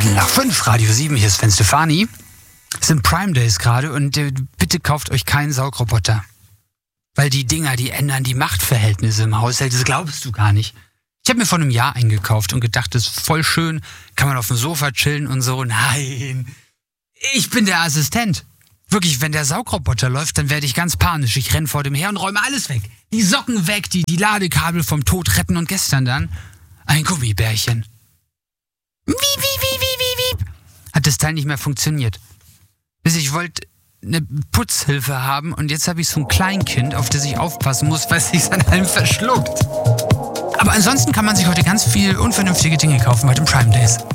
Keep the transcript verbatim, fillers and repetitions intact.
Viertel nach fünf, Radio sieben, hier ist Sven Stefani. Es sind Prime Days gerade und äh, bitte kauft euch keinen Saugroboter. Weil die Dinger, die ändern die Machtverhältnisse im Haushalt, das glaubst du gar nicht. Ich habe mir vor einem Jahr eingekauft und gedacht, das ist voll schön, kann man auf dem Sofa chillen und so. Nein, ich bin der Assistent. Wirklich, wenn der Saugroboter läuft, dann werde ich ganz panisch. Ich renne vor dem her und räume alles weg. Die Socken weg, die, die Ladekabel vom Tod retten und gestern dann ein Gummibärchen. Wiep, wiep, wiep, wiep, wiep. Hat das Teil nicht mehr funktioniert. Bis ich wollte eine Putzhilfe haben und jetzt habe ich so ein Kleinkind, auf das ich aufpassen muss, weil es sich an allem verschluckt. Aber ansonsten kann man sich heute ganz viel unvernünftige Dinge kaufen bei den Prime Days.